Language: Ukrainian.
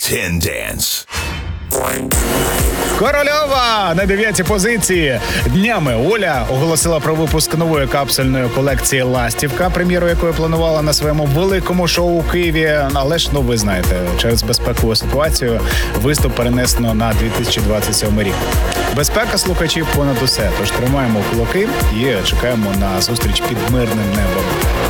10 Dance. Корольова на 9-й позиції. Днями Оля оголосила про випуск нової капсульної колекції «Ластівка», прем'єру якої планувала на своєму великому шоу у Києві. Але ж, ви знаєте, через безпекову ситуацію виступ перенесено на 2027 рік. Безпека слухачів понад усе, тож тримаємо кулаки і чекаємо на зустріч під мирним небом.